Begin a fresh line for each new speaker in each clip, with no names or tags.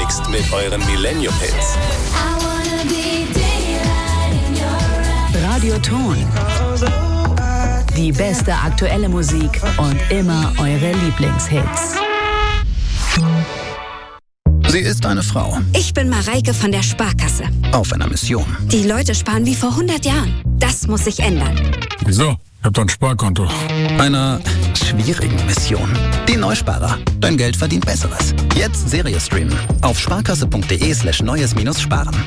gemixt mit euren Millennium-Hits.
Radioton. Die beste aktuelle Musik und immer eure Lieblingshits.
Sie ist eine Frau.
Ich bin Mareike von der Sparkasse.
Auf einer Mission.
Die Leute sparen wie vor 100 Jahren. Das muss sich ändern.
Wieso? Ich hab doch ein Sparkonto.
Einer schwierigen Mission. Die Neusparer. Dein Geld verdient Besseres. Jetzt Serie streamen. Auf sparkasse.de/neues-sparen.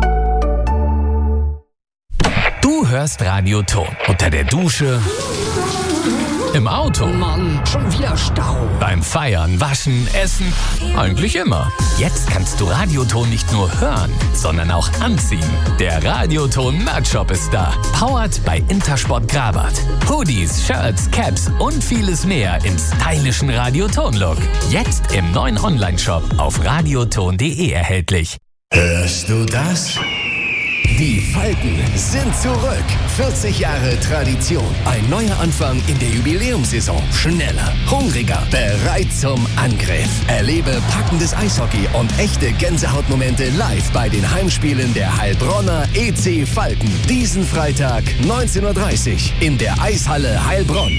Du hörst Radioton. Unter der Dusche. Im Auto.
Mann, schon wieder Stau.
Beim Feiern, Waschen, Essen. Eigentlich immer. Jetzt kannst du Radioton nicht nur hören, sondern auch anziehen. Der Radioton Merch-Shop ist da. Powered bei Intersport Grabat. Hoodies, Shirts, Caps und vieles mehr im stylischen Radioton-Look. Jetzt im neuen Online-Shop auf radioton.de erhältlich.
Hörst du das? Die Falken sind zurück. 40 Jahre Tradition. Ein neuer Anfang in der Jubiläumssaison. Schneller, hungriger, bereit zum Angriff. Erlebe packendes Eishockey und echte Gänsehautmomente live bei den Heimspielen der Heilbronner EC Falken. Diesen Freitag 19:30 Uhr in der Eishalle Heilbronn.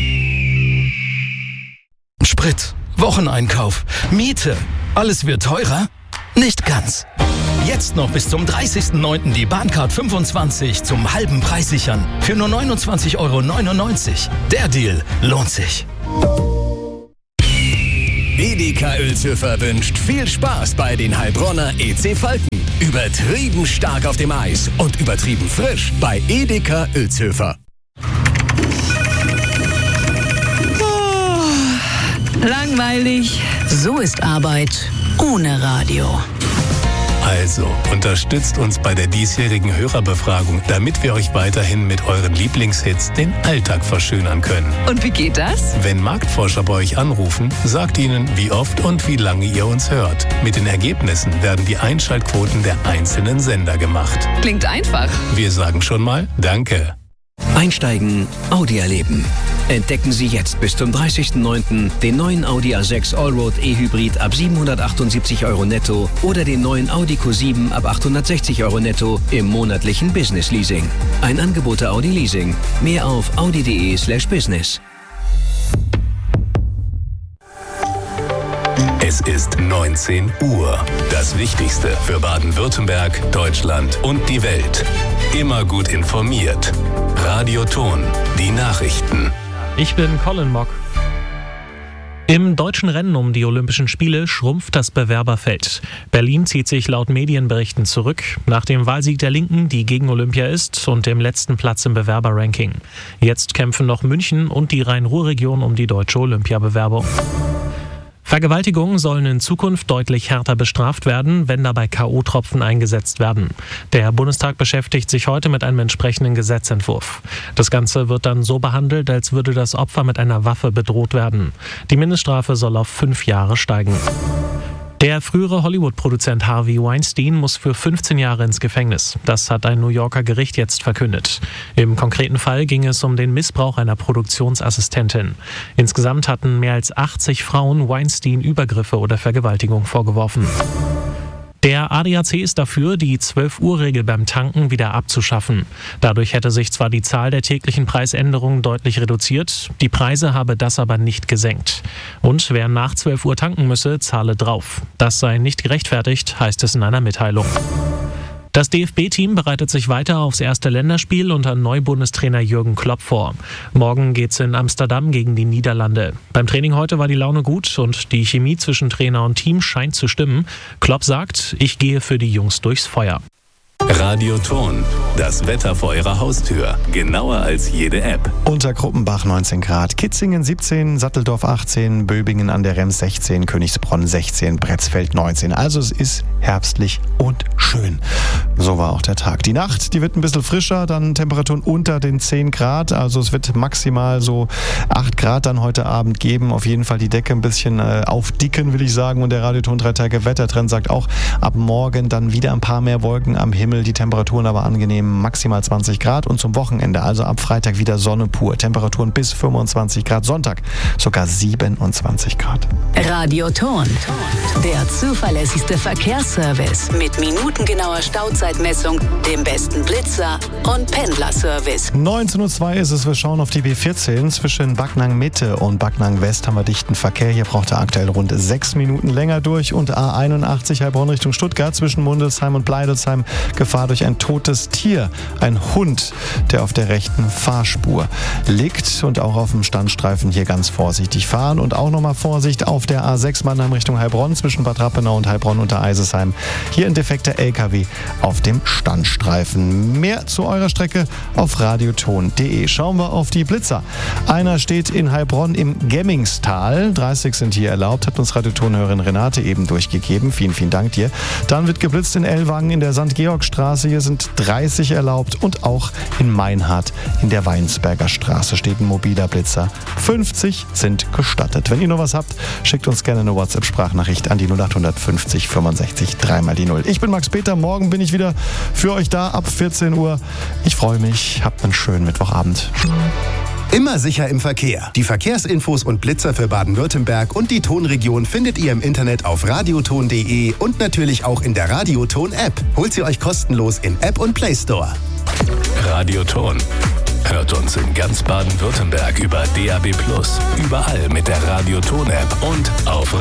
Sprit, Wocheneinkauf, Miete. Alles wird teurer? Nicht ganz. Jetzt noch bis zum 30.09. die Bahncard 25 zum halben Preis sichern. Für nur 29,99 Euro. Der Deal lohnt sich.
Edeka Uelzhöfer wünscht viel Spaß bei den Heilbronner EC Falken. Übertrieben stark auf dem Eis und übertrieben frisch bei Edeka Uelzhöfer.
Langweilig. So ist Arbeit ohne Radio.
Also, unterstützt uns bei der diesjährigen Hörerbefragung, damit wir euch weiterhin mit euren Lieblingshits den Alltag verschönern können.
Und wie geht das?
Wenn Marktforscher bei euch anrufen, sagt ihnen, wie oft und wie lange ihr uns hört. Mit den Ergebnissen werden die Einschaltquoten der einzelnen Sender gemacht.
Klingt einfach.
Wir sagen schon mal Danke.
Einsteigen, Audi erleben. Entdecken Sie jetzt bis zum 30.09. den neuen Audi A6 Allroad E-Hybrid ab 778 Euro netto oder den neuen Audi Q7 ab 860 Euro netto im monatlichen Business Leasing. Ein Angebot der Audi Leasing. Mehr auf audi.de/business.
Es ist 19 Uhr. Das Wichtigste für Baden-Württemberg, Deutschland und die Welt. Immer gut informiert. Radioton, die Nachrichten.
Ich bin Colin Mock. Im deutschen Rennen um die Olympischen Spiele schrumpft das Bewerberfeld. Berlin zieht sich laut Medienberichten zurück, nach dem Wahlsieg der Linken, die gegen Olympia ist, und dem letzten Platz im Bewerberranking. Jetzt kämpfen noch München und die Rhein-Ruhr-Region um die deutsche Olympiabewerbung. Vergewaltigungen sollen in Zukunft deutlich härter bestraft werden, wenn dabei K.O.-Tropfen eingesetzt werden. Der Bundestag beschäftigt sich heute mit einem entsprechenden Gesetzentwurf. Das Ganze wird dann so behandelt, als würde das Opfer mit einer Waffe bedroht werden. Die Mindeststrafe soll auf 5 Jahre steigen. Der frühere Hollywood-Produzent Harvey Weinstein muss für 15 Jahre ins Gefängnis. Das hat ein New Yorker Gericht jetzt verkündet. Im konkreten Fall ging es um den Missbrauch einer Produktionsassistentin. Insgesamt hatten mehr als 80 Frauen Weinstein Übergriffe oder Vergewaltigung vorgeworfen. Der ADAC ist dafür, die 12-Uhr-Regel beim Tanken wieder abzuschaffen. Dadurch hätte sich zwar die Zahl der täglichen Preisänderungen deutlich reduziert, die Preise habe das aber nicht gesenkt. Und wer nach 12 Uhr tanken müsse, zahle drauf. Das sei nicht gerechtfertigt, heißt es in einer Mitteilung. Das DFB-Team bereitet sich weiter aufs erste Länderspiel unter Neubundestrainer Jürgen Klopp vor. Morgen geht's in Amsterdam gegen die Niederlande. Beim Training heute war die Laune gut und die Chemie zwischen Trainer und Team scheint zu stimmen. Klopp sagt, ich gehe für die Jungs durchs Feuer.
Radioton, das Wetter vor Ihrer Haustür. Genauer als jede App.
Unter Kruppenbach 19 Grad, Kitzingen 17, Satteldorf 18, Böbingen an der Rems 16, Königsbronn 16, Bretzfeld 19. Also es ist herbstlich und schön. So war auch der Tag. Die Nacht, die wird ein bisschen frischer, dann Temperaturen unter den 10 Grad. Also es wird maximal so 8 Grad dann heute Abend geben. Auf jeden Fall die Decke ein bisschen aufdicken, will ich sagen. Und der Radioton 3 Tage Wettertrend sagt auch, ab morgen dann wieder ein paar mehr Wolken am Himmel. Himmel, die Temperaturen aber angenehm, maximal 20 Grad und zum Wochenende, also ab Freitag wieder Sonne pur. Temperaturen bis 25 Grad, Sonntag sogar 27 Grad.
Radioton, der zuverlässigste Verkehrsservice mit minutengenauer Stauzeitmessung, dem besten Blitzer und Pendlerservice.
19:02 Uhr ist es, wir schauen auf die B14. Zwischen Backnang Mitte und Backnang West haben wir dichten Verkehr. Hier braucht er aktuell rund 6 Minuten länger durch. Und A81 Heilbronn Richtung Stuttgart zwischen Mundelsheim und Bleidelsheim Gefahr durch ein totes Tier. Ein Hund, der auf der rechten Fahrspur liegt und auch auf dem Standstreifen hier ganz vorsichtig fahren. Und auch nochmal Vorsicht auf der A6 Mannheim Richtung Heilbronn zwischen Bad Rappenau und Heilbronn unter Eisesheim. Hier ein defekter LKW auf dem Standstreifen. Mehr zu eurer Strecke auf radioton.de. Schauen wir auf die Blitzer. Einer steht in Heilbronn im Gemmingstal. 30 sind hier erlaubt, hat uns Radiotonhörerin Renate eben durchgegeben. Vielen, vielen Dank dir. Dann wird geblitzt in Ellwangen in der St. Georg-Straße. Hier sind 30 erlaubt und auch in Meinhardt in der Weinsberger Straße steht ein mobiler Blitzer. 50 sind gestattet. Wenn ihr noch was habt, schickt uns gerne eine WhatsApp-Sprachnachricht an die 0850 65 3 die 0. Ich bin Max Peter. Morgen bin ich wieder für euch da ab 14 Uhr. Ich freue mich. Habt einen schönen Mittwochabend.
Immer sicher im Verkehr. Die Verkehrsinfos und Blitzer für Baden-Württemberg und die Tonregion findet ihr im Internet auf radioton.de und natürlich auch in der Radioton-App. Holt sie euch kostenlos in App und Play Store.
Radioton. Hört uns in ganz Baden-Württemberg über DAB+, überall mit der Radioton-App und auf